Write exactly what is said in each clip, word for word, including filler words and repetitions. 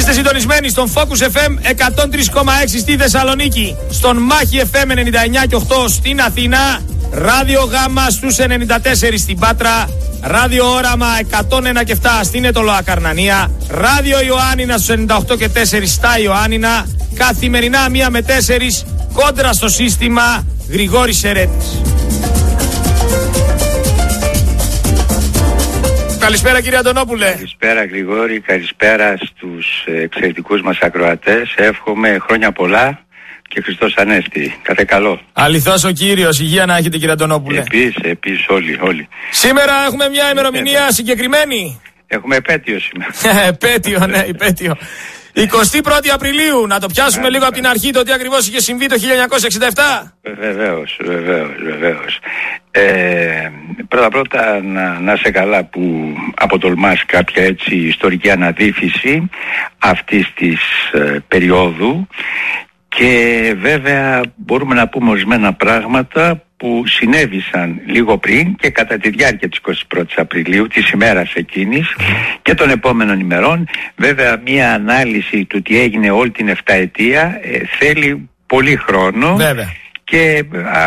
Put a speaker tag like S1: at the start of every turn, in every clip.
S1: Είστε συντονισμένοι στον Focus εφ εμ εκατόν τρία κόμμα έξι στη Θεσσαλονίκη, στον Μάχη εφ εμ ενενήντα εννιά κόμμα οκτώ στην Αθήνα, Ράδιο Γάμα στους ενενήντα τέσσερα στην Πάτρα, Ράδιο Όραμα εκατόν ένα κόμμα επτά στην Ετωλοακαρνανία, Ράδιο Ιωάννινα στους ενενήντα οκτώ κόμμα τέσσερα στα Ιωάννινα, καθημερινά μία με τέσσερα κόντρα στο σύστημα. Γρηγόρης Σερέτης. Καλησπέρα κύριε Αντωνόπουλε.
S2: Καλησπέρα Γρηγόρη, καλησπέρα στους εξαιρετικούς μας ακροατές. Εύχομαι χρόνια πολλά και Χριστός Ανέστη. Κάθε καλό.
S1: Αληθώς ο Κύριος, υγεία να έχετε κύριε Αντωνόπουλε.
S2: Επίσης, επίσης όλοι, όλοι.
S1: Σήμερα έχουμε μια ημερομηνία συγκεκριμένη.
S2: Έχουμε επέτειο σήμερα.
S1: Επέτειο, ναι, επέτειο. εικοστή πρώτη Απριλίου, να το πιάσουμε λίγο από την αρχή το τι ακριβώς είχε συμβεί το χίλια εννιακόσια εξήντα επτά.
S2: Βεβαίως, βεβαίως, βεβαίως. Ε, πρώτα πρώτα να, να σε καλά που αποτολμάς κάποια έτσι ιστορική αναδύφιση αυτής της ε, περίοδου και βέβαια μπορούμε να πούμε ορισμένα πράγματα που συνέβησαν λίγο πριν και κατά τη διάρκεια της εικοστής πρώτης Απριλίου, της ημέρας εκείνης και των επόμενων ημερών. Βέβαια μια ανάλυση του τι έγινε όλη την εφταετία ε, θέλει πολύ χρόνο. Βέβαια. Και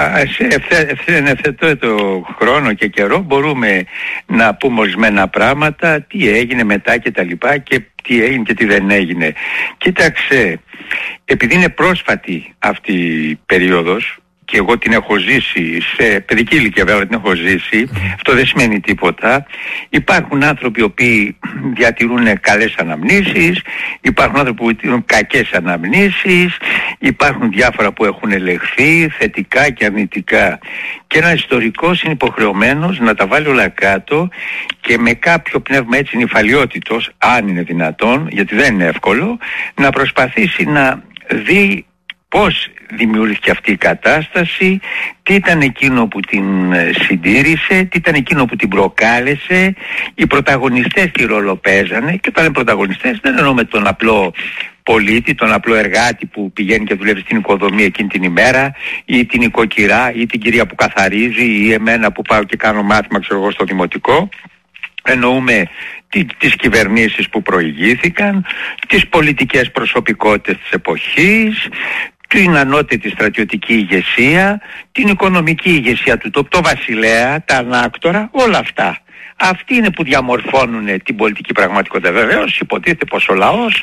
S2: σε ευθέτω χρόνο και καιρό μπορούμε να πούμε ορισμένα πράγματα, τι έγινε μετά και τα λοιπά και τι έγινε και τι δεν έγινε. Κοίταξε, επειδή είναι πρόσφατη αυτή η περίοδος και εγώ την έχω ζήσει, σε παιδική ηλικία βέβαια την έχω ζήσει, αυτό δεν σημαίνει τίποτα. Υπάρχουν άνθρωποι οι οποίοι διατηρούν καλές αναμνήσεις, υπάρχουν άνθρωποι που διατηρούν κακές αναμνήσεις, υπάρχουν διάφορα που έχουν ελεγχθεί, θετικά και αρνητικά. Και ένας ιστορικός είναι υποχρεωμένος να τα βάλει όλα κάτω και με κάποιο πνεύμα έτσι νηφαλιότητος, αν είναι δυνατόν, γιατί δεν είναι εύκολο, να προσπαθήσει να δει πώς δημιουργήθηκε αυτή η κατάσταση, τι ήταν εκείνο που την συντήρησε, τι ήταν εκείνο που την προκάλεσε, οι πρωταγωνιστές τι ρόλο παίζανε. Και όταν είναι πρωταγωνιστές δεν εννοούμε τον απλό πολίτη, τον απλό εργάτη που πηγαίνει και δουλεύει στην οικοδομή εκείνη την ημέρα, ή την οικοκυρά ή την κυρία που καθαρίζει ή εμένα που πάω και κάνω μάθημα ξέρω εγώ στο δημοτικό. Εννοούμε τις κυβερνήσεις που προηγήθηκαν, τις πολιτικές προσωπικότητες της εποχής, την ανώτατη στρατιωτική ηγεσία, την οικονομική ηγεσία του τόπου, το βασιλέα, τα ανάκτορα, όλα αυτά. Αυτοί είναι που διαμορφώνουν την πολιτική πραγματικότητα. Βεβαίως υποτίθεται πως ο λαός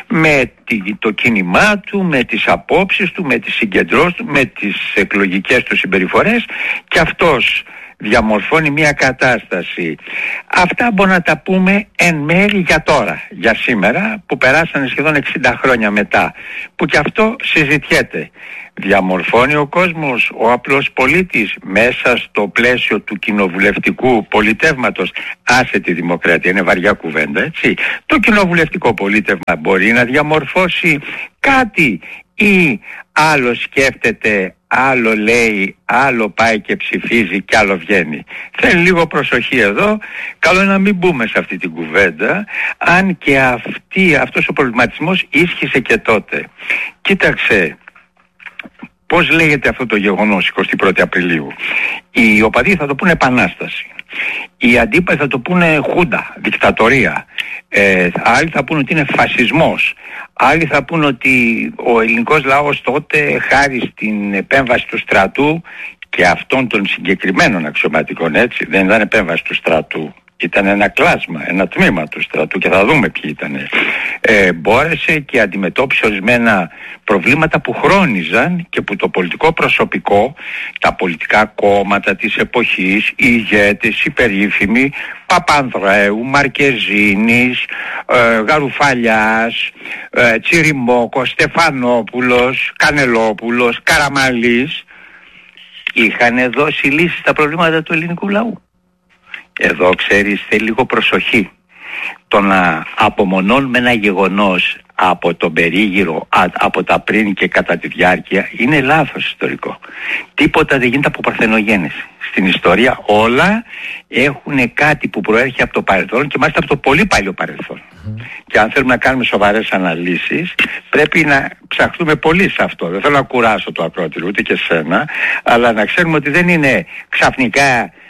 S2: με το κίνημά του, με τις απόψεις του, με τις συγκεντρώσεις του, με τις εκλογικές του συμπεριφορές και αυτός διαμορφώνει μια κατάσταση. Αυτά μπορούμε να τα πούμε εν μέρει για τώρα, για σήμερα που περάσανε σχεδόν εξήντα χρόνια μετά, που και αυτό συζητιέται. Διαμορφώνει ο κόσμος, ο απλός πολίτης μέσα στο πλαίσιο του κοινοβουλευτικού πολιτεύματος. Άσε τη δημοκρατία, είναι βαριά κουβέντα, έτσι. Το κοινοβουλευτικό πολίτευμα μπορεί να διαμορφώσει κάτι ή άλλο σκέφτεται, άλλο λέει, άλλο πάει και ψηφίζει και άλλο βγαίνει. Θέλει λίγο προσοχή εδώ. Καλό είναι να μην μπούμε σε αυτή την κουβέντα, αν και αυτή, αυτός ο προβληματισμός ίσχυσε και τότε. Κοίταξε, πώς λέγεται αυτό το γεγονός εικοστή πρώτη Απριλίου. Οι οπαδοί θα το πούνε επανάσταση. Οι αντίπαλοι θα το πούνε χούντα, δικτατορία. Ε, άλλοι θα πούνε ότι είναι φασισμός. Άλλοι θα πούνε ότι ο ελληνικός λαός τότε χάρη στην επέμβαση του στρατού και αυτών των συγκεκριμένων αξιωματικών, έτσι, δεν ήταν επέμβαση του στρατού. Ήταν ένα κλάσμα, ένα τμήμα του στρατού και θα δούμε ποιοι ήταν. Ε, μπόρεσε και αντιμετώπισε ορισμένα προβλήματα που χρόνιζαν και που το πολιτικό προσωπικό, τα πολιτικά κόμματα της εποχής, οι ηγέτες, οι περίφημοι, Παπανδρέου, Μαρκεζίνης, ε, Γαρουφαλιάς, ε, Τσιριμόκος, Στεφανόπουλος, Κανελόπουλος, Καραμαλής, είχαν δώσει λύσεις στα προβλήματα του ελληνικού λαού. Εδώ ξέρεις θέλει λίγο προσοχή. Το να απομονώνουμε ένα γεγονός από τον περίγυρο, από τα πριν και κατά τη διάρκεια είναι λάθος ιστορικό. Τίποτα δεν γίνεται από παρθενογέννηση. Στην ιστορία όλα έχουν κάτι που προέρχεται από το παρελθόν και μάλιστα από το πολύ παλιό παρελθόν. Mm. Και αν θέλουμε να κάνουμε σοβαρές αναλύσεις πρέπει να ψαχτούμε πολύ σε αυτό. Δεν θέλω να κουράσω το ακρότηρο ούτε και σένα, αλλά να ξέρουμε ότι δεν είναι ξαφνικά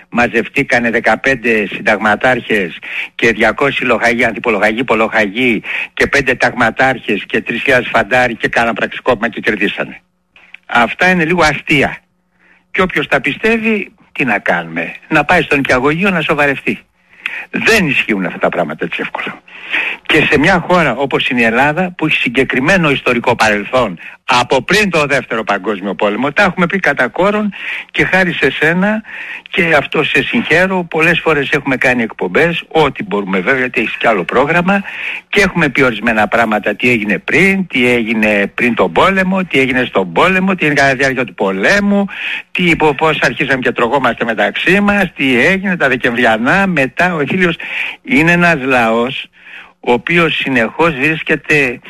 S2: μαζευτήκανε δεκαπέντε συνταγματάρχες και διακόσιοι λοχαγοί, αντιπολογαγοί, πολογαγοί και πέντε ταγματάρχες και τρεις χιλιάδες φαντάροι και κάναν πραξικόπημα και κερδίσανε. Αυτά είναι λίγο αστεία. Και όποιος τα πιστεύει, τι να κάνουμε? Να πάει στον νηπιαγωγείο να σοβαρευτεί. Δεν ισχύουν αυτά τα πράγματα έτσι εύκολα. Και σε μια χώρα όπως είναι η Ελλάδα, που έχει συγκεκριμένο ιστορικό παρελθόν από πριν το δεύτερο παγκόσμιο πόλεμο, τα έχουμε πει κατά κόρον και χάρη σε σένα και αυτό σε συγχαίρω. Πολλές φορές έχουμε κάνει εκπομπές, ό,τι μπορούμε βέβαια, γιατί έχεις κι άλλο πρόγραμμα, και έχουμε πει ορισμένα πράγματα, τι έγινε πριν, τι έγινε πριν τον πόλεμο, τι έγινε στον πόλεμο, τι έγινε κατά τη διάρκεια του πολέμου, τι, πώς αρχίσαμε και τρογόμαστε μεταξύ μας, τι έγινε τα Δεκεμβριανά, μετά. Ο Φίλιος είναι ένας λαός ο οποίος συνεχώς βρίσκεται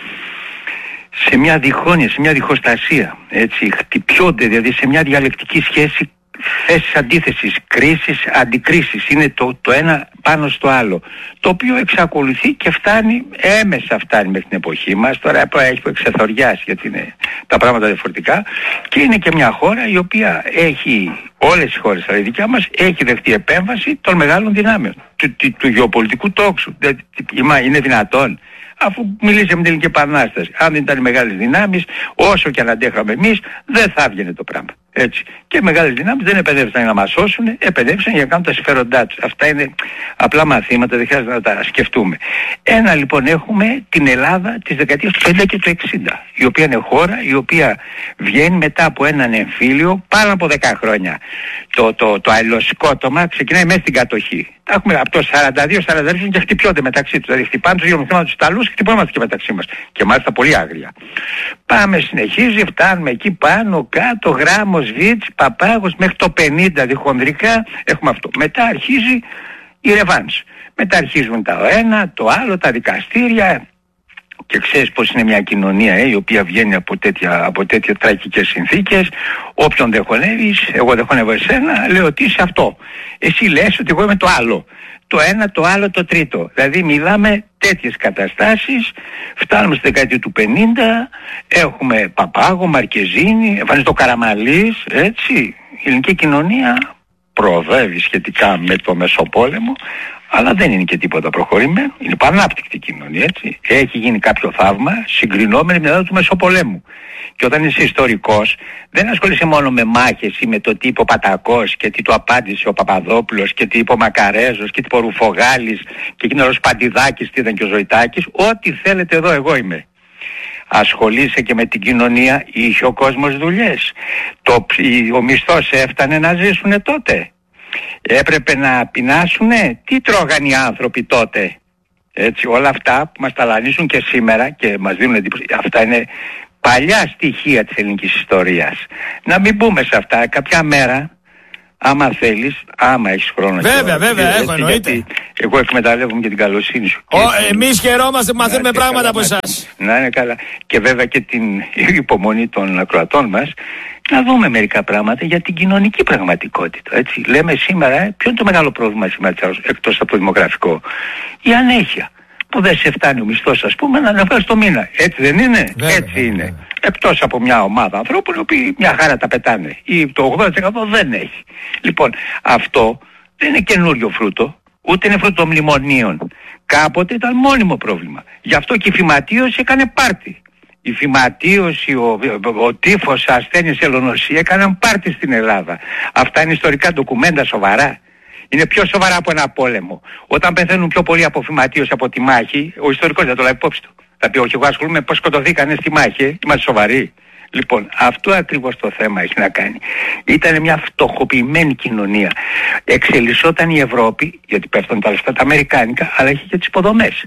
S2: σε μια διχόνοια, σε μια διχοστασία, έτσι, χτυπιώνται, δηλαδή σε μια διαλεκτική σχέση, θέσεις αντίθεσης, κρίσης, αντικρίσεις, είναι το, το ένα πάνω στο άλλο, το οποίο εξακολουθεί και φτάνει, έμεσα φτάνει μέχρι την εποχή μας. Τώρα έχει εξεθοριάσει, γιατί είναι τα πράγματα διαφορετικά, και είναι και μια χώρα η οποία έχει, όλες οι χώρες, δηλαδή η δικιά μας, έχει δεχτεί επέμβαση των μεγάλων δυνάμεων του, του, του γεωπολιτικού τόξου. Είναι δυνατόν? Αφού μιλήσαμε την Ελληνική Επανάσταση, αν δεν ήταν οι μεγάλες δυνάμεις, όσο και αν αντέχαμε εμείς, δεν θα έβγαινε το πράγμα. Έτσι. Και οι μεγάλες δυνάμεις δεν επενδύσαν για να μας σώσουν, επενδύσαν για να κάνουν τα συμφέροντά τους. Αυτά είναι απλά μαθήματα, δεν χρειάζεται να τα σκεφτούμε. Ένα λοιπόν, έχουμε την Ελλάδα της δεκαετίας του πενήντα και του εξήντα, η οποία είναι χώρα η οποία βγαίνει μετά από έναν εμφύλιο πάνω από δέκα χρόνια. Το, το, το αλληλοσκότωμα ξεκινάει μέσα στην κατοχή. Τα έχουμε από το σαράντα δύο σαράντα τρία και χτυπιόνται μεταξύ τους. Δηλαδή χτυπάνε τους γερμοθέματα τους Ιταλούς και χτυπόμαστε και μεταξύ μας. Και μάλιστα πολύ άγρια. Πάμε, συνεχίζει, φτάνουμε εκεί πάνω, κάτω, Γράμμος, Βίτς, Παπάγος, μέχρι το πενήντα διχονδρικά έχουμε αυτό. Μετά αρχίζει η ρεβάνς. Μετά αρχίζουν τα ένα, το άλλο, τα δικαστήρια. Και ξέρεις πως είναι μια κοινωνία ε, η οποία βγαίνει από τέτοια, από τέτοια τραγικές συνθήκες. Όποιον δεν χωνεύεις, εγώ δεν χωνεύω εσένα, λέω ότι είσαι αυτό. Εσύ λες ότι εγώ είμαι το άλλο. Το ένα, το άλλο, το τρίτο. Δηλαδή μιλάμε τέτοιες καταστάσεις. Φτάνουμε στη δεκαετία του πενήντα, έχουμε Παπάγο, Μαρκεζίνη, εμφανίζεται ο Καραμαλής, έτσι. Η ελληνική κοινωνία προοδεύει σχετικά με το Μεσοπόλεμο, αλλά δεν είναι και τίποτα προχωρημένο. Είναι πανάπτυκτη κοινωνία, έτσι. Έχει γίνει κάποιο θαύμα συγκρινόμενη με την Ελλάδα του Μεσοπολέμου. Και όταν είσαι ιστορικός, δεν ασχολείσαι μόνο με μάχες ή με το τι είπε ο Πατακός και τι του απάντησε ο Παπαδόπουλος και τι είπε ο Μακαρέζος και τι είπε ο Ρουφογάλης και εκείνος ο Σπαντιδάκης, τι ήταν και ο Ζωητάκης. Ό,τι θέλετε εδώ εγώ είμαι. Ασχολείσαι και με την κοινωνία, είχε ο κόσμος δουλειές. Το, ο μισθός έφτανε να ζήσουνε τότε. Έπρεπε να πεινάσουνε. Τι τρώγαν οι άνθρωποι τότε? Έτσι, όλα αυτά που μας ταλανίζουν και σήμερα και μας δίνουν εντύπωση, αυτά είναι παλιά στοιχεία της ελληνικής ιστορίας. Να μην μπούμε σε αυτά. Κάποια μέρα, άμα θέλεις, άμα έχεις χρόνο.
S1: Βέβαια, και βέβαια, έχω, εννοείται.
S2: Εγώ εκμεταλλεύομαι και την καλοσύνη σου.
S1: Ο, εμείς χαιρόμαστε που μαθαίνουμε πράγματα καλά, από εσάς.
S2: Να είναι καλά. Και βέβαια και την υπομονή των ακροατών μας, να δούμε μερικά πράγματα για την κοινωνική πραγματικότητα. Έτσι. Λέμε σήμερα, ε, ποιο είναι το μεγάλο πρόβλημα σήμερα, εκτός από το δημογραφικό? Η ανέχεια. Που δεν σε φτάνει ο μισθός, ας πούμε, να ανεβάσει το μήνα. Έτσι δεν είναι? Βέβαια, έτσι βέβαια, είναι. Βέβαια. Εκτός από μια ομάδα ανθρώπων, οι οποίοι μια χαρά τα πετάνε. Ή το ογδόντα τοις εκατό δεν έχει. Λοιπόν, αυτό δεν είναι καινούριο φρούτο, ούτε είναι φρούτο μνημονίων. Κάποτε ήταν μόνιμο πρόβλημα. Γι' αυτό και η φυματίωση έκανε πάρτι. Η φυματίωση, ο, ο, ο τύφος, ασθένειες, ελονοσία έκαναν πάρτι στην Ελλάδα. Αυτά είναι ιστορικά ντοκουμέντα σοβαρά. Είναι πιο σοβαρά από ένα πόλεμο. Όταν πεθαίνουν πιο πολλοί από φυματίωση από τη μάχη, ο ιστορικός δεν το λέει υπόψη του. Θα πει, όχι, εγώ ασχολούμαι με πώς σκοτωθήκανε στη μάχη, ε? Είμαστε σοβαροί. Λοιπόν, αυτό ακριβώς το θέμα έχει να κάνει. Ήταν μια φτωχοποιημένη κοινωνία. Εξελισσόταν η Ευρώπη, γιατί πέφτουν τα λεφτά τα αμερικάνικα, αλλά είχε και τις υποδομές.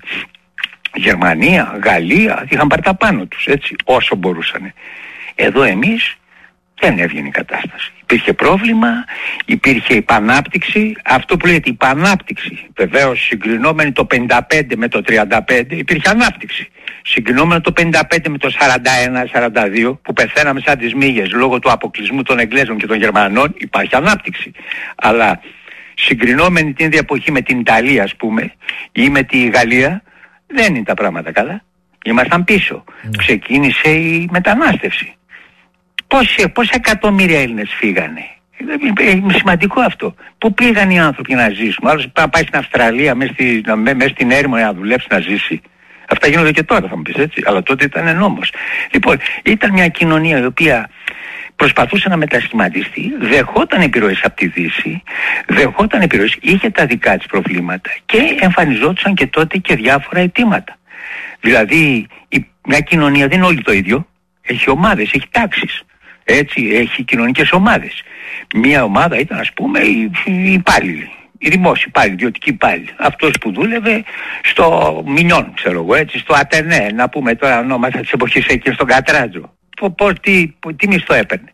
S2: Γερμανία, Γαλλία, είχαν πάρει τα πάνω τους, έτσι, όσο μπορούσαν. Εδώ εμείς δεν έβγαινε η κατάσταση. Υπήρχε πρόβλημα, υπήρχε υπανάπτυξη. Αυτό που λέγεται υπανάπτυξη, βεβαίως συγκρινόμενη το πενήντα πέντε με το τριάντα πέντε, υπήρχε ανάπτυξη. Συγκρινόμενο το πενήντα πέντε με το σαράντα ένα σαράντα δύο, που πεθαίναμε σαν τις μύγες λόγω του αποκλεισμού των Εγγλέζων και των Γερμανών, υπάρχει ανάπτυξη. Αλλά συγκρινόμενη την ίδια εποχή με την Ιταλία, ας πούμε, ή με τη Γαλλία, δεν είναι τα πράγματα καλά. Ήμασταν πίσω. Mm. Ξεκίνησε η μετανάστευση. Πόσα, πόσα εκατομμύρια Έλληνες φύγανε? Είναι σημαντικό αυτό. Πού πήγαν οι άνθρωποι να ζήσουν? Άλλος πάει στην Αυστραλία, μέσα στη, με, στην έρημο να δουλέψει, να ζήσει. Αυτά γίνονται και τώρα, θα μου πεις, έτσι. Αλλά τότε ήταν νόμος. Λοιπόν, ήταν μια κοινωνία η οποία προσπαθούσε να μετασχηματιστεί, δεχόταν επιρροές από τη Δύση, δεχόταν επιρροές, είχε τα δικά της προβλήματα και εμφανιζόντουσαν και τότε και διάφορα αιτήματα. Δηλαδή, η, μια κοινωνία δεν είναι όλοι το ίδιο. Έχει ομάδες, έχει τάξεις. Έτσι, έχει κοινωνικές ομάδες. Μια ομάδα ήταν, ας πούμε, οι, οι υπάλληλοι. Οι δημόσιοι υπάλληλοι, ιδιωτικοί υπάλληλοι. Αυτός που δούλευε στο Μινιόν, ξέρω εγώ, έτσι, στο Ατενέ, να πούμε τώρα ονόματα της εποχής εκεί, στον Κατράτζο. Πώς, τι, τι μισθό έπαιρνε?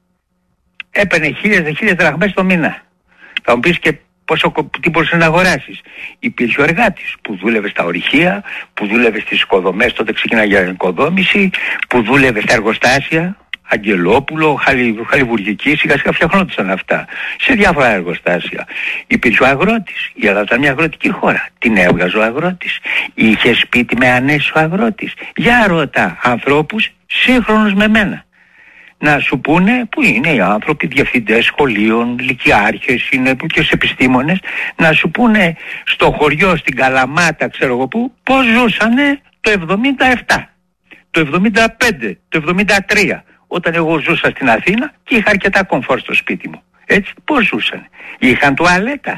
S2: Έπαιρνε χίλιες, χίλιες δραχμές το μήνα. Θα μου πεις και πόσο, τι μπορούσε να αγοράσεις. Υπήρχε ο εργάτης που δούλευε στα ορυχεία, που δούλευε στις οικοδομές, τότε ξεκίναγε για οικοδόμηση, που δούλευε στα εργοστάσια. Αγγελόπουλο, χαλι, χαλιβουργική, σιγά σιγά φτιαχνόντουσαν αυτά σε διάφορα εργοστάσια. Υπήρχε ο αγρότης. Η Ελλάδα ήταν μια αγροτική χώρα. Την έβγαζε ο αγρότης. Είχε σπίτι με ανέσιο αγρότης. Για ρώτα ανθρώπους σύγχρονους με μένα να σου πούνε που είναι οι άνθρωποι, διευθυντές σχολείων, λυκειάρχες, είναι και σε επιστήμονες, να σου πούνε στο χωριό, στην Καλαμάτα, ξέρω εγώ πού, πώς ζούσανε το εβδομήντα επτά, το εβδομήντα πέντε, το εβδομήντα τρία. Όταν εγώ ζούσα στην Αθήνα και είχα αρκετά κομφόρ στο σπίτι μου. Έτσι, πώς ζούσαν? Είχαν τουαλέτα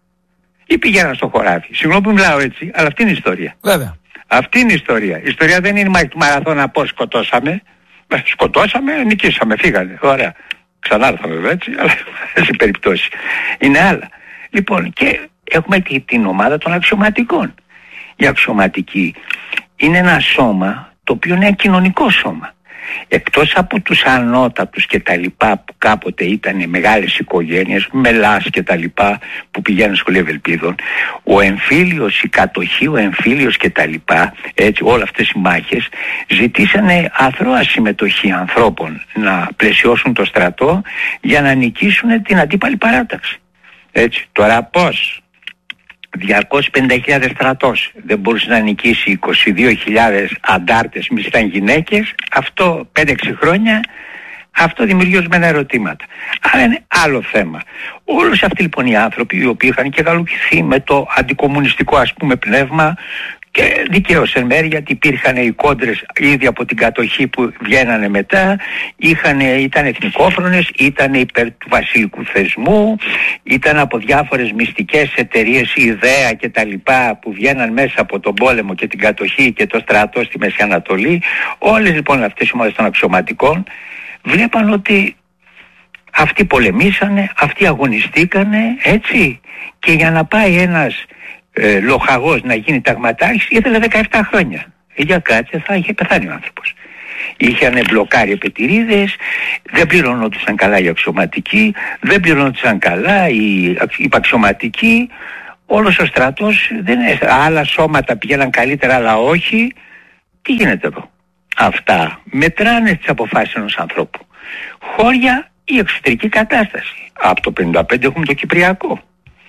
S2: ή πηγαίναν στο χωράφι? Συγγνώμη που μιλάω έτσι, αλλά αυτή είναι η ιστορία.
S1: Βέβαια.
S2: Αυτή είναι η ιστορία. Η ιστορία δεν είναι η μάχη του μαραθώνα, πώς σκοτώσαμε. Σκοτώσαμε, νικήσαμε, φύγανε. Ωραία. Ξανά ήρθαμε βέβαια, έτσι, αλλά σε περιπτώσει. Είναι άλλα. Λοιπόν, και έχουμε την ομάδα των αξιωματικών. Οι αξιωματικοί είναι ένα σώμα το οποίο είναι ένα κοινωνικό σώμα. Εκτός από τους ανώτατους και τα λοιπά που κάποτε ήταν μεγάλες οικογένειες, μελάς και τα λοιπά που πηγαίνουν σχολείο Ευελπίδων, ο εμφύλιος, η κατοχή, ο εμφύλιος και τα λοιπά, έτσι, όλες αυτές οι μάχες ζητήσανε αθρώα συμμετοχή ανθρώπων να πλαισιώσουν το στρατό για να νικήσουν την αντίπαλη παράταξη. Έτσι, τώρα πώς? διακόσιες πενήντα χιλιάδες στρατός δεν μπορούσε να νικήσει είκοσι δύο χιλιάδες αντάρτες, μη ήταν γυναίκες. Αυτό πέντε έξι χρόνια, αυτό δημιουργεί ορισμένα ερωτήματα. Αλλά είναι άλλο θέμα. Όλους αυτοί λοιπόν οι άνθρωποι, οι οποίοι είχαν και γαλουχηθεί με το αντικομμουνιστικό, ας πούμε, πνεύμα, και δικαίως εν μέρει, γιατί υπήρχαν οι κόντρες ήδη από την κατοχή που βγαίνανε μετά, είχαν, ήταν εθνικόφρονες, ήταν υπέρ του βασιλικού θεσμού, ήταν από διάφορες μυστικές εταιρείες, η ιδέα και τα λοιπά που βγαίναν μέσα από τον πόλεμο και την κατοχή και το στρατό στη Μέση Ανατολή. Όλες λοιπόν αυτές οι ομάδες των αξιωματικών βλέπαν ότι αυτοί πολεμήσανε, αυτοί αγωνιστήκανε, έτσι, και για να πάει ένας Ε, λοχαγός να γίνει ταγματάρχης ήθελε δεκαεπτά χρόνια. Ε, για κάτσε, θα είχε πεθάνει ο άνθρωπος. Είχαν μπλοκάρει επιτηρίδες, δεν πληρωνόντουσαν καλά οι αξιωματικοί, δεν πληρωνόντουσαν καλά οι υπαξιωματικοί. Όλος ο στρατός, δεν, άλλα σώματα πηγαίναν καλύτερα, αλλά όχι. Τι γίνεται εδώ? Αυτά μετράνε τις αποφάσεις ενός ανθρώπου. Χώρια η εξωτερική κατάσταση. Από το πενήντα πέντε έχουμε το Κυπριακό.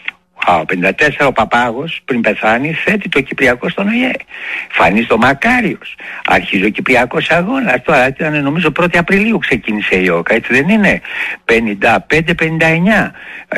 S2: Ο πενήντα τέσσερα ο Παπάγος πριν πεθάνει θέτει το Κυπριακό στον Ο I Ε. Φανείς το Μακάριος. Αρχίζει ο Κυπριακός αγώνας. Τώρα ήταν νομίζω πρώτη Απριλίου ξεκίνησε η ΟΚΑ, έτσι δεν είναι? πενήντα πέντε πενήντα εννιά.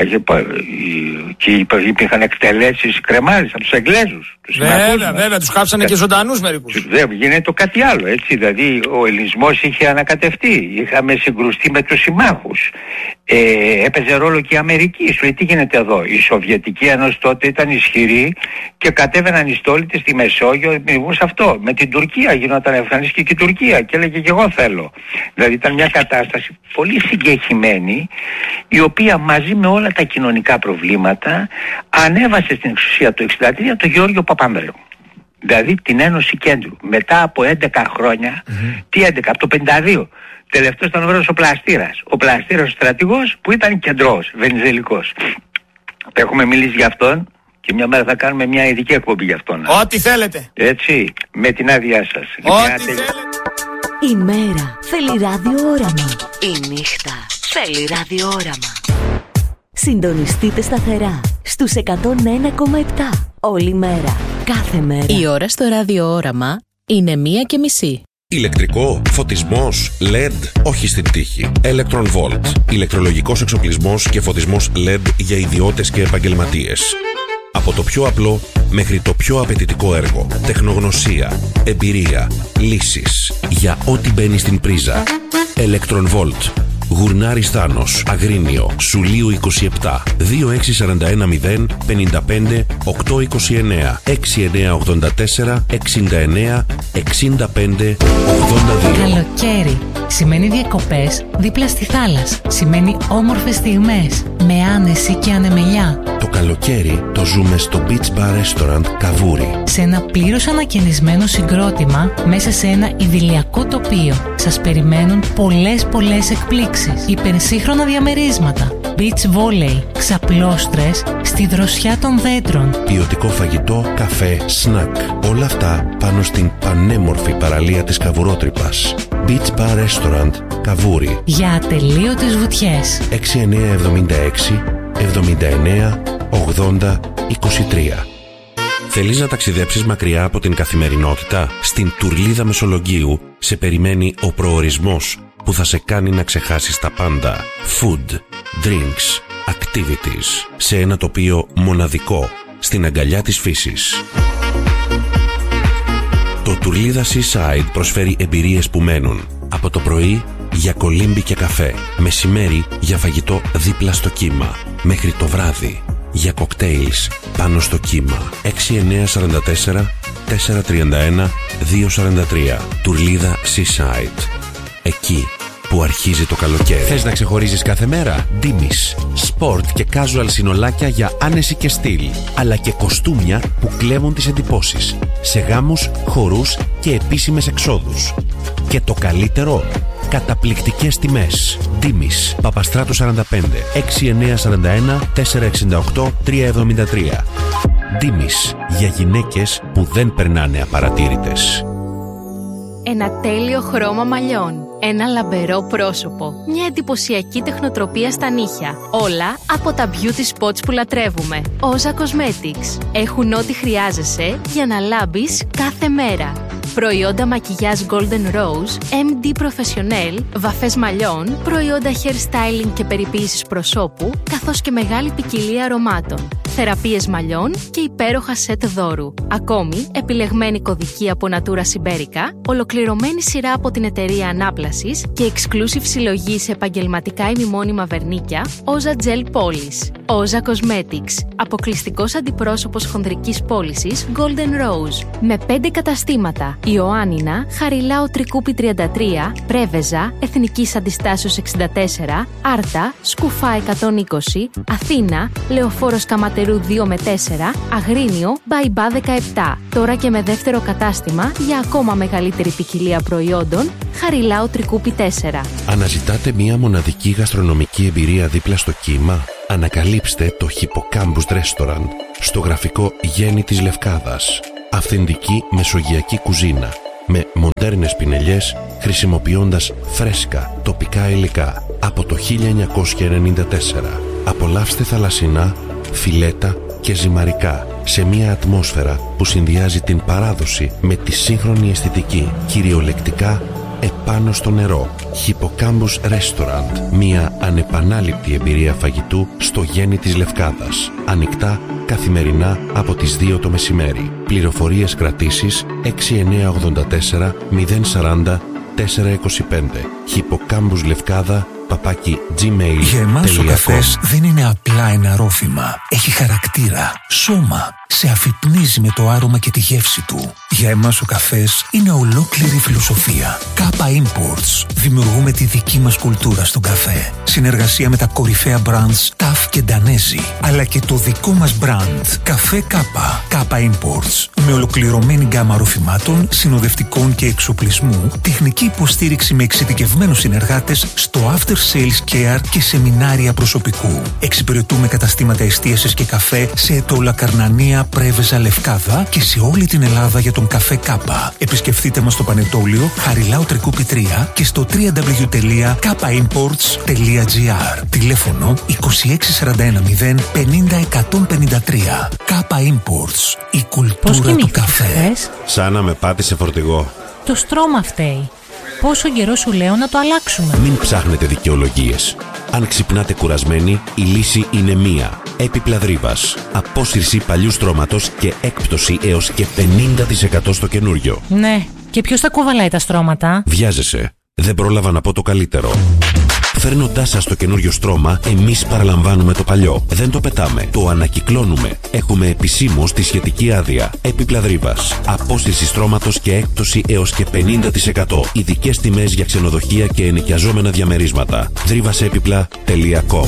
S2: Και υπήρχαν εκτελέσεις κρεμάρες από τους Εγγλέζους.
S1: Βέβαια, βέβαια, τους κάψανε και ζωντανούς μερικούς.
S2: Δεν γίνεται το κάτι άλλο, έτσι. Δηλαδή ο ελληνισμός είχε ανακατευτεί. Είχαμε συγκρουστεί με τους συμμάχους. Ε, έπαιζε ρόλο και η Αμερική. Σου λέει τι γίνεται εδώ? Η Σοβιετική Ένωση τότε ήταν ισχυρή και κατέβαιναν οι στόλοι της στη Μεσόγειο, δημιουργούσε αυτό. Με την Τουρκία γινόταν εμφανίστηκε και η Τουρκία και έλεγε και εγώ θέλω. Δηλαδή ήταν μια κατάσταση πολύ συγκεχημένη, η οποία μαζί με όλα τα κοινωνικά προβλήματα ανέβασε στην εξουσία του εξήντα τρία το Γεώργιο Παπανδρέου. Δηλαδή την Ένωση Κέντρου. Μετά από έντεκα χρόνια, mm-hmm. τι έντεκα, από το πενήντα δύο. Τελευταίος ήταν ο Βέβαιος ο Πλαστήρας. Ο Πλαστήρας ο στρατηγός που ήταν κεντρός, βενιζελικός. Έχουμε μιλήσει για αυτόν και μια μέρα θα κάνουμε μια ειδική εκπομπή για αυτόν.
S1: Ό,τι θέλετε.
S2: Έτσι, με την άδειά σας.
S1: Ό,τι θέλετε.
S3: Η μέρα θέλει ραδιόραμα. Η νύχτα θέλει ραδιόραμα. Συντονιστείτε σταθερά στους εκατόν ένα κόμμα επτά όλη μέρα, κάθε μέρα.
S4: Η ώρα στο ραδιόραμα είναι μία και μισή. Ηλεκτρικό, φωτισμός, ελ ι ντι, όχι στην τύχη. Electron Volt. Ηλεκτρολογικός εξοπλισμός και φωτισμός ελ ι ντι για ιδιώτες και επαγγελματίες. Από το πιο απλό μέχρι το πιο απαιτητικό έργο. Τεχνογνωσία, εμπειρία, λύσεις για ό,τι μπαίνει στην πρίζα. Electron Volt. Γουρνάρης Θάνος, Αγρίνιο, Σουλίου είκοσι επτά, δύο έξι τέσσερα ένα μηδέν πέντε πέντε οκτώ είκοσι εννέα, έξι εννέα ογδόντα τέσσερα εξήντα εννέα εξήντα πέντε ογδόντα δύο.
S5: Καλοκαίρι σημαίνει διακοπές δίπλα στη θάλασσα. Σημαίνει όμορφες στιγμές με άνεση και ανεμελιά.
S4: Το καλοκαίρι το ζούμε στο Beach Bar Restaurant Καβούρι.
S5: Σε ένα πλήρως ανακαινισμένο συγκρότημα μέσα σε ένα ιδηλιακό τοπίο. Σας περιμένουν πολλές πολλές εκπλήξεις. Υπερσύγχρονα διαμερίσματα, beach volley, ξαπλώστρες στη δροσιά των δέντρων.
S4: Ποιοτικό φαγητό, καφέ, σνακ. Όλα αυτά πάνω στην πανέμορφη παραλία της Καβουρότρυπας. Beach Bar Restaurant Καβούρι.
S5: Για ατελείωτες βουτιές.
S4: έξι εννέα εβδομήντα έξι εβδομήντα εννέα ογδόντα είκοσι τρία. Θέλεις να ταξιδέψεις μακριά από την καθημερινότητα? Στην Τουρλίδα Μεσολογγίου σε περιμένει ο προορισμός που θα σε κάνει να ξεχάσεις τα πάντα. Food, drinks, activities, σε ένα τοπίο μοναδικό, στην αγκαλιά της φύσης. Το Τουρλίδα Seaside προσφέρει εμπειρίες που μένουν. Από το πρωί για κολύμπι και καφέ, μεσημέρι για φαγητό δίπλα στο κύμα, μέχρι το βράδυ για κοκτέιλς πάνω στο κύμα. έξι εννέα τέσσερα τέσσερα τέσσερα τρία ένα δύο τέσσερα τρία. Τουρλίδα Seaside. Εκεί που αρχίζει το καλοκαίρι.
S6: Θες να ξεχωρίζεις κάθε μέρα? Ντίμης. Σπορτ και casual συνολάκια για άνεση και στυλ, αλλά και κοστούμια που κλέβουν τις εντυπώσεις σε γάμους, χορούς και επίσημες εξόδους. Και το καλύτερο, καταπληκτικές τιμές. Ντίμης, Παπαστράτου σαράντα πέντε, έξι εννέα τέσσερα ένα τέσσερα εξήντα οκτώ τρία εβδομήντα τρία. Ντίμης, για γυναίκες που δεν περνάνε απαρατήρητες.
S7: Ένα τέλειο χρώμα μαλλιών. Ένα λαμπερό πρόσωπο. Μια εντυπωσιακή τεχνοτροπία στα νύχια. Όλα από τα beauty spots που λατρεύουμε. Όζα Cosmetics. Έχουν ό,τι χρειάζεσαι για να λάμπεις κάθε μέρα. Προϊόντα μακιγιάζ Golden Rose, εμ ντι Professional, βαφές μαλλιών, προϊόντα hair styling και περιποίησης προσώπου, καθώς και μεγάλη ποικιλία αρωμάτων. Θεραπείες μαλλιών και υπέροχα σετ δώρου. Ακόμη, επιλεγμένη κωδική από Natura Siberica, ολοκληρωμένη σειρά από την εταιρεία Ανάπλασης και exclusive συλλογή σε επαγγελματικά ημιμόνιμα βερνίκια, Oza Gel Polish. Oza Cosmetics, αποκλειστικός αντιπρόσωπος χονδρικής πώλησης Golden Rose. Με πέντε καταστήματα: Ιωάννινα, Χαριλάου Τρικούπη τριάντα τρία, Πρέβεζα, Εθνικής Αντιστάσεως εξήντα τέσσερα, Άρτα, Σκουφά εκατόν είκοσι, Αθήνα, Λεωφόρος Καματερού δύο με τέσσερα, Αγρίνιο, Μπαϊμπά δεκαεπτά. Τώρα και με δεύτερο κατάστημα για ακόμα μεγαλύτερη ποικιλία προϊόντων, Χαριλάου Τρικούπη τέσσερα.
S4: Αναζητάτε μια μοναδική γαστρονομική εμπειρία δίπλα στο κύμα? Ανακαλύψτε το Hippocampus Restaurant στο γραφικό Γέννη της Λευκάδας. Αυθεντική μεσογειακή κουζίνα με μοντέρνες πινελιές, χρησιμοποιώντας φρέσκα τοπικά υλικά από το χίλια εννιακόσια ενενήντα τέσσερα. Απολαύστε θαλασσινά, φιλέτα και ζυμαρικά σε μια ατμόσφαιρα που συνδυάζει την παράδοση με τη σύγχρονη αισθητική, κυριολεκτικά επάνω στο νερό. Hippocampus Restaurant, μια ανεπανάληπτη εμπειρία φαγητού στο Γέννη της Λευκάδας. Ανοιχτά καθημερινά από τις δύο το μεσημέρι. Πληροφορίες κρατήσεις έξι εννέα ογδόντα τέσσερα μηδέν σαράντα τέσσερα είκοσι πέντε. Hippocampus Λευκάδα παπάκι gmail.
S8: Για εμάς ο καφές δεν είναι απλά ένα ρόφημα. Έχει χαρακτήρα, σώμα. Σε αφυπνίζει με το άρωμα και τη γεύση του. Για εμάς ο καφές είναι ολόκληρη φιλοσοφία. Κάπα Imports. Δημιουργούμε τη δική μας κουλτούρα στον καφέ. Συνεργασία με τα κορυφαία brands Ταφ και Ντανέζι. Αλλά και το δικό μας brand. Καφέ Κάπα. Κάπα Imports. Με ολοκληρωμένη γκάμα ροφημάτων, συνοδευτικών και εξοπλισμού, τεχνική υποστήριξη με εξειδικευμένους συνεργάτες στο after sales care και σεμινάρια προσωπικού. Εξυπηρετούμε καταστήματα εστίασης και καφέ σε Ετώλα, Καρνανία, Πρέβεζα, Λευκάδα και σε όλη την Ελλάδα για τον καφέ Κάπα. Επισκεφτείτε μας στο Πανετόλιο, Χαριλάου Τρικούπη τρία και στο double-u double-u double-u τελεία κάπα imports τελεία τζι άρ. Τηλέφωνο είκοσι έξι σαράντα ένα μηδέν πενήντα εκατόν πενήντα τρία. Κάπα Imports. Η κουλτούρα του καφέ.
S4: Σαν να με πάτησε φορτηγό.
S5: Το στρώμα φταίει. Πόσο καιρό σου λέω να το αλλάξουμε.
S6: Μην ψάχνετε δικαιολογίες. Αν ξυπνάτε κουρασμένοι, η λύση είναι μία. Έπιπλα Δρίβας. Απόσυρση παλιού στρώματος και έκπτωση έως και πενήντα τοις εκατό στο καινούριο.
S5: Ναι, και ποιος τα κουβαλάει τα στρώματα?
S6: Βιάζεσαι. Δεν πρόλαβα να πω το καλύτερο. Φέρνοντάς σας το καινούριο στρώμα, εμείς παραλαμβάνουμε το παλιό. Δεν το πετάμε, το ανακυκλώνουμε. Έχουμε επισήμως τη σχετική άδεια. Έπιπλα Δρίβας. Απόσυρση στρώματος και έκπτωση έως και πενήντα τοις εκατό. Ειδικές τιμές για ξενοδοχεία και ενοικιαζόμενα διαμερίσματα. δρύβασέπιπλα τελεία κομ.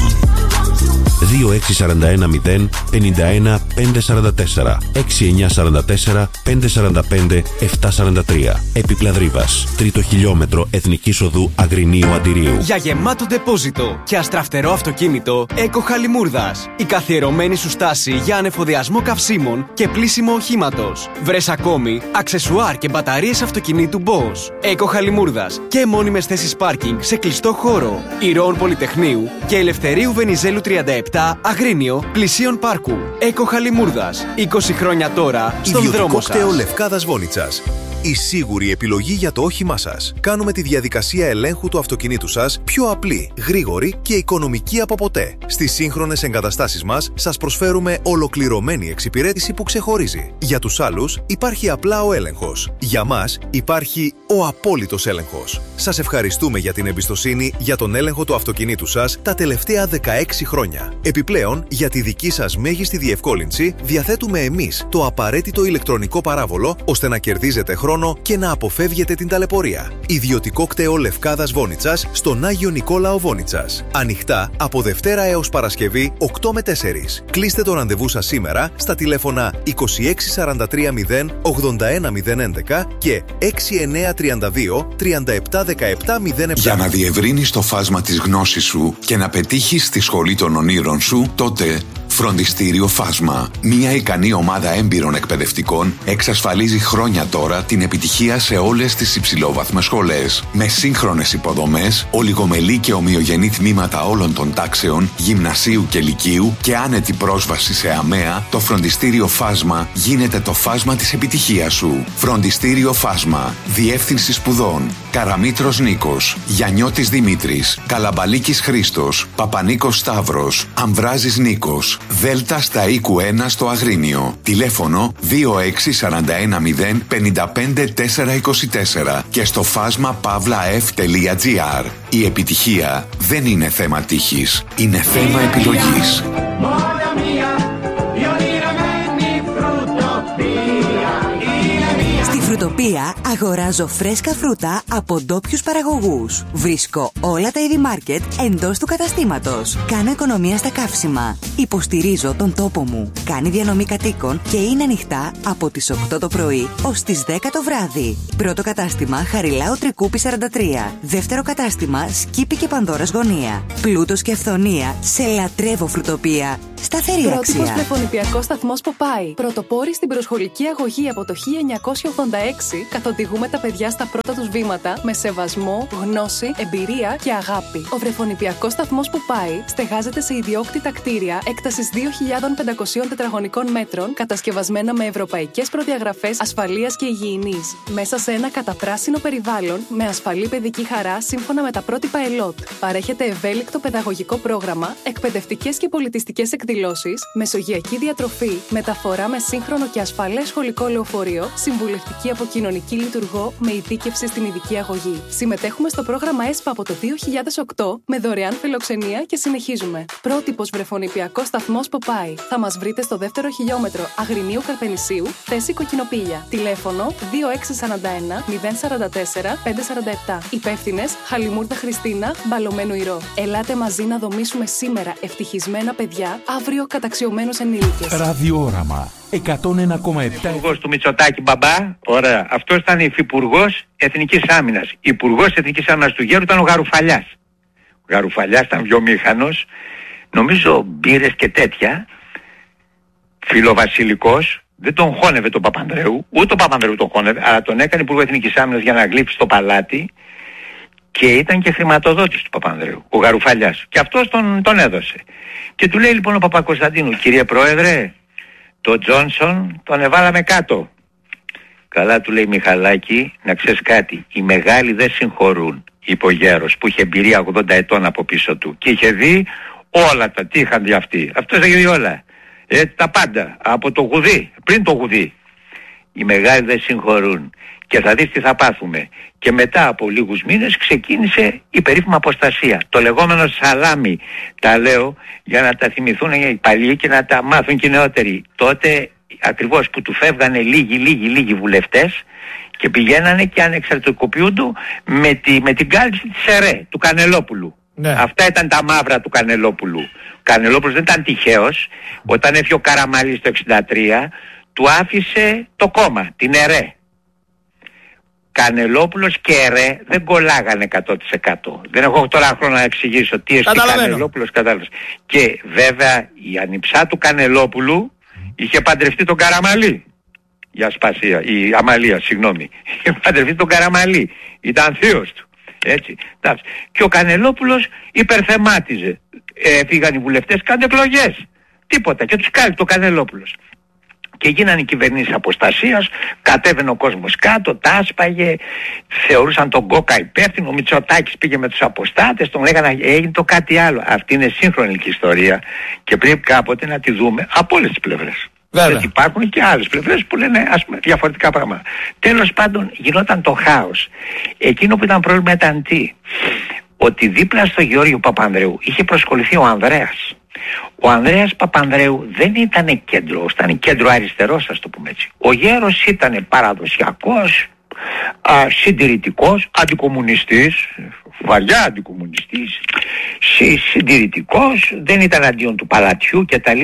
S6: δύο έξι τέσσερα ένα μηδέν πέντε ένα πέντε τέσσερα τέσσερα έξι εννιά τέσσερα τέσσερα πέντε τέσσερα πέντε επτά τέσσερα τρία. Έπιπλα Δρίβας. Τρίτο χιλιόμετρο Εθνικής Οδού Αγρινίου Αντιρίου.
S9: Για γεμάτο ντεπόζιτο και αστραφτερό αυτοκίνητο, Έκο Χαλιμούρδας. Η καθιερωμένη σου στάση για ανεφοδιασμό καυσίμων και πλύσιμο οχήματος. Βρες ακόμη αξεσουάρ και μπαταρίες αυτοκινήτου Bosch. Έκο Χαλιμούρδας και μόνιμες θέσεις πάρκινγκ σε κλειστό χώρο. Ηρώων Πολυτεχνείου και Ελευθερίου Βενιζέλου τριάντα επτά Αγρίνιο πλησίων πάρκου. Έκο Χαλιμούρδας. είκοσι χρόνια τώρα στον
S10: Ιδιωτικό
S9: δρόμο σας.
S10: κτέο Λευκάδας Βόνιτσας. Η σίγουρη επιλογή για το όχημά σας. Κάνουμε τη διαδικασία ελέγχου του αυτοκινήτου σας πιο απλή, γρήγορη και οικονομική από ποτέ. Στις σύγχρονες εγκαταστάσεις μας σας προσφέρουμε ολοκληρωμένη εξυπηρέτηση που ξεχωρίζει. Για τους άλλους υπάρχει απλά ο έλεγχος. Για μας υπάρχει ο απόλυτος έλεγχος. Σας ευχαριστούμε για την εμπιστοσύνη για τον έλεγχο του αυτοκινήτου σας τα τελευταία δεκαέξι χρόνια. Επιπλέον, για τη δική σας μέγιστη διευκόλυνση, διαθέτουμε εμείς το απαραίτητο ηλεκτρονικό παράβολο ώστε να κερδίζετε χρόνο και να αποφεύγετε την ταλαιπωρία. Ιδιωτικό κτέο Λευκάδας Βόνιτσας στον Άγιο Νικόλαο Βόνιτσας. Ανοιχτά από Δευτέρα έως Παρασκευή οκτώ με τέσσερα. Κλείστε το ραντεβού σας σήμερα στα τηλέφωνα είκοσι έξι σαράντα τρία μηδέν ογδόντα ένα μηδέν έντεκα και έξι εννιά τριάντα δύο τριάντα επτά δεκαεπτά μηδέν επτά.
S11: Για να διευρύνεις το φάσμα της γνώσης σου και να πετύχεις τη σχολή των ονείρων σου, τότε Φροντιστήριο Φάσμα. Μια ικανή ομάδα έμπειρων εκπαιδευτικών εξασφαλίζει χρόνια τώρα την επιτυχία σε όλες τις υψηλόβαθμες σχολές. Με σύγχρονες υποδομές, ολιγομελή και ομοιογενή τμήματα όλων των τάξεων, γυμνασίου και λυκείου και άνετη πρόσβαση σε ΑΜΕΑ, το Φροντιστήριο Φάσμα γίνεται το φάσμα της επιτυχίας σου. Φροντιστήριο Φάσμα. Διεύθυνση σπουδών. Καραμήτρος Νίκος. Γιαννιώτης Δημήτρης. Καλαμπαλίκης Χρήστος. Παπανίκος Σταύρος. Αμβράζης Νίκος. Δέλτα στα οίκου ένα στο Αγρίνιο. Τηλέφωνο δύο έξι τέσσερα ένα μηδέν πέντε πέντε τέσσερα είκοσι τέσσερα και στο φάσμα παύλα εφ τελεία τζι άρ. Η επιτυχία δεν είναι θέμα τύχης, είναι θέμα επιλογής.
S12: Φρουτοπία αγοράζω φρέσκα φρούτα από ντόπιους παραγωγούς. Βρίσκω όλα τα είδη μάρκετ εντός του καταστήματος. Κάνω οικονομία στα καύσιμα. Υποστηρίζω τον τόπο μου. Κάνει διανομή κατοίκων και είναι ανοιχτά από τις οκτώ το πρωί ως τις δέκα το βράδυ. Πρώτο κατάστημα Χαριλάου Τρικούπη σαράντα τρία. Δεύτερο κατάστημα Σκύπη και Πανδώρας Γωνία. Πλούτος και αυθονία σε λατρεύω φρουτοπία. Σταθερή αξία.
S13: Πρότυπος βρεφονιπιακός σταθμός Ποπάι. Πρωτοπόροι στην προσχολική αγωγή από το χίλια εννιακόσια ογδόντα έξι, καθοδηγούμε τα παιδιά στα πρώτα τους βήματα με σεβασμό, γνώση, εμπειρία και αγάπη. Ο βρεφονιπιακός σταθμός Ποπάι στεγάζεται σε ιδιόκτητα κτίρια έκτασης δύο χιλιάδες πεντακόσια τετραγωνικών μέτρων, κατασκευασμένα με ευρωπαϊκές προδιαγραφές ασφαλείας και υγιεινής. Μέσα σε ένα καταπράσινο περιβάλλον με ασφαλή παιδική χαρά σύμφωνα με τα πρότυπα ΕΛΟΤ. Παρέχεται ευέλικτο παιδαγωγικό πρόγραμμα, εκπαιδευτικές και πολιτιστικές εκδηλώσεις, μεσογειακή διατροφή, μεταφορά με σύγχρονο και ασφαλές σχολικό λεωφορείο, συμβουλευτική από κοινωνική λειτουργό με ειδίκευση στην ειδική αγωγή. Συμμετέχουμε στο πρόγραμμα ΕΣΠΑ από το δύο χιλιάδες οκτώ με δωρεάν φιλοξενία και συνεχίζουμε. Πρότυπος βρεφονιπιακός σταθμός Ποπάι. Θα μας βρείτε στο δεύτερο χιλιόμετρο Αγρινίου Καρπενησίου, θέση Κοκκινοπήλια. Τηλέφωνο δύο έξι τέσσερα ένα μηδέν τέσσερα τέσσερα πέντε τέσσερα επτά. Υπεύθυνες Χαλιμούρδα Χριστίνα, Μπαλωμένου Ηρώ. Ελάτε μαζί να δομήσουμε σήμερα ευτυχισμένα παιδιά, αύριο καταξιωμένους ενήλικες.
S8: Ραδιόραμα εκατόν ένα κόμμα επτά.
S2: Υπουργός του Μητσοτάκη μπαμπά. Ωραία. Αυτός ήταν υφυπουργός Εθνικής Άμυνας. Υπουργός Εθνικής Άμυνας του Γέρου ήταν ο Γαρουφαλιάς. Ο Γαρουφαλιάς ήταν βιομήχανος. Νομίζω μπύρες και τέτοια. Φιλοβασιλικός. Δεν τον χώνευε τον Παπανδρέου. Ούτε τον Παπανδρέου τον χώνευε. Αλλά τον έκανε Υπουργό Εθνικής Άμυνας για να γλύψει στο παλάτι. Και ήταν και χρηματοδότης του Παπανδρέου. Ο Γαρουφαλιάς. Και αυτός τον, τον έδωσε. Και του λέει λοιπόν ο Παπακοσταντίνου, κύριε Πρόεδρε, τον Τζόνσον τον εβάλαμε κάτω. Καλά, του λέει, Μιχαλάκη, να ξέρεις κάτι, οι μεγάλοι δεν συγχωρούν, είπε ο γέρος που είχε εμπειρία ογδόντα ετών από πίσω του και είχε δει όλα τα, τι είχαν δει αυτοί. Αυτός είχε δει όλα, ε, τα πάντα, από το γουδί, πριν το γουδί. Οι μεγάλοι δεν συγχωρούν και θα δεις τι θα πάθουμε. Και μετά από λίγους μήνες ξεκίνησε η περίφημα αποστασία. Το λεγόμενο σαλάμι, τα λέω για να τα θυμηθούν οι παλιοί και να τα μάθουν και οι νεότεροι. Τότε ακριβώς που του φεύγανε λίγοι λίγοι λίγοι βουλευτές και πηγαίνανε και ανεξαρτητοποιούνται με, τη, με την κάλυψη της ΕΡΕ, του Κανελόπουλου. Ναι. Αυτά ήταν τα μαύρα του Κανελόπουλου. Ο Κανελόπουλος δεν ήταν τυχαίος. Όταν έφυγε ο Καραμαλής το εξήντα τρία, του άφησε το κόμμα, την ΕΡΕ. Κανελόπουλος και ΕΡΕ δεν κολλάγανε εκατό τοις εκατό. Δεν έχω τώρα χρόνο να εξηγήσω τι εστί Κανελόπουλος, κατάλαβες. Και βέβαια η ανιψά του Κανελόπουλου είχε παντρευτεί τον Καραμαλή. Η Ασπασία, η Αμαλία, συγγνώμη. Είχε παντρευτεί τον Καραμαλή. Ήταν θείος του. Έτσι. Και ο Κανελόπουλος υπερθεμάτιζε. Ε, πήγαν οι βουλευτές, κάντε εκλογές. Τίποτα. Και τους κάλυπτε ο Κανελόπουλος. Και γίνανε οι κυβερνήσεις αποστασίας, κατέβαινε ο κόσμος κάτω, τα άσπαγε, θεωρούσαν τον Κόκα υπεύθυνο, ο Μητσοτάκης πήγε με τους αποστάτες, τον λέγανε έγινε το κάτι άλλο. Αυτή είναι σύγχρονη ιστορία και πρέπει κάποτε να τη δούμε από όλες τις πλευρές. Γιατί υπάρχουν και άλλες πλευρές που λένε ας πούμε διαφορετικά πράγματα. Τέλος πάντων γινόταν το χάος. Εκείνο που ήταν πρόβλημα ήταν τι? Ότι δίπλα στο Γεώργιο Παπανδρέου είχε προσκοληθεί ο Ανδρέας. Ο Ανδρέας Παπανδρέου δεν ήταν κέντρο, ήταν κέντρο αριστερός, ας το πούμε έτσι. Ο γέρος ήταν παραδοσιακός, α, συντηρητικός, αντικομουνιστής, βαριά αντικομουνιστής, συ, συντηρητικός, δεν ήταν αντίον του παλατιού κτλ.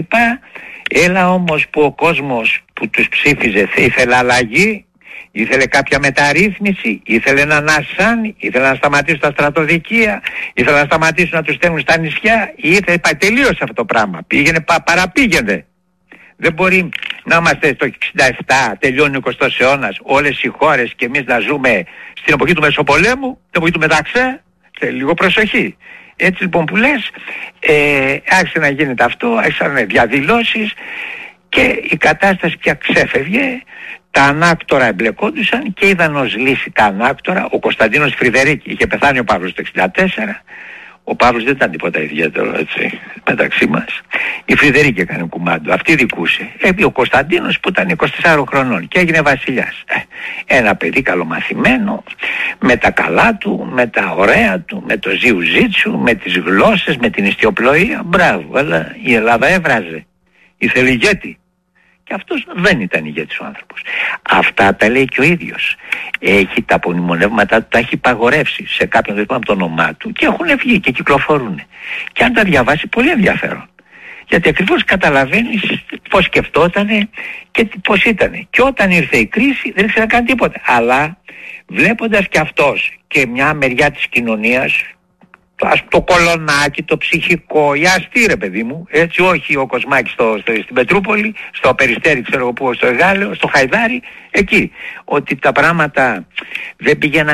S2: Έλα όμως που ο κόσμος που τους ψήφιζε θα ήθελε αλλαγή, ήθελε κάποια μεταρρύθμιση, ήθελε να ανασάνει, ήθελε να σταματήσουν τα στρατοδικεία, ήθελε να σταματήσουν να τους στέλνουν στα νησιά, ήθελε, τελείωσε αυτό το πράγμα, πήγαινε, πα, παραπήγαινε. Δεν μπορεί να είμαστε το εξήντα επτά, τελειώνει ο εικοστός αιώνας, όλες οι χώρες και εμείς να ζούμε στην εποχή του Μεσοπολέμου, την εποχή του Μεταξέ, θέλει λίγο προσοχή. Έτσι λοιπόν που λες, ε, άρχισε να γίνεται αυτό, άρχισαν διαδηλώσεις και η κατάσταση πια ξέφευγε. Τα ανάκτορα εμπλεκόντουσαν και είδαν ως λύση τα ανάκτορα. Ο Κωνσταντίνος Φρυδερίκη, είχε πεθάνει ο Παύλος το εξήντα τέσσερα. Ο Παύλος δεν ήταν τίποτα ιδιαίτερο έτσι μεταξύ μας. Η Φρυδερίκη έκανε κουμάντο, αυτή δικούσε. Έπει ο Κωνσταντίνος που ήταν είκοσι τεσσάρων χρονών και έγινε βασιλιάς. Ένα παιδί καλομαθημένο, με τα καλά του, με τα ωραία του, με το ζιουζίτσου, με τις γλώσσες, με την ιστιοπλοεία. Μπράβο, αλλά η Ελλάδα έβραζε. Ήθελε ηγέτη. Και αυτός δεν ήταν ηγέτης ο άνθρωπος. Αυτά τα λέει και ο ίδιος. Έχει τα απομνημονεύματα του, τα έχει παγορεύσει σε κάποιον, δεν θυμάμαι το όνομά του, και έχουν βγει και κυκλοφορούν. Και αν τα διαβάσει, πολύ ενδιαφέρον. Γιατί ακριβώς καταλαβαίνεις πώς σκεφτότανε και πώς ήτανε. Και όταν ήρθε η κρίση δεν ήξερε να κάνει τίποτα. Αλλά βλέποντας και αυτός και μια μεριά της κοινωνίας, το κολονάκι, το ψυχικό, η αστή ρε παιδί μου, έτσι, όχι ο Κοσμάκης στο, στο, στην Πετρούπολη, στο Περιστέρι, ξέρω εγώ που, στο Εγάλεο, στο Χαϊδάρι, εκεί, ότι τα πράγματα δεν πηγαίναν